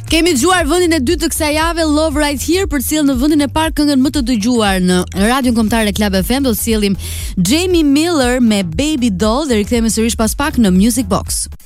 Kemi dëgjuar vendin e dytë të kësaj jave, Love Right Here, për të sjellë në vendin e parë këngën më të dëgjuar në Radion Kombëtare Club FM. Do të sjellim Jamie Miller me Baby Doll dhe rikthehemi sërish pas pak në Music Box.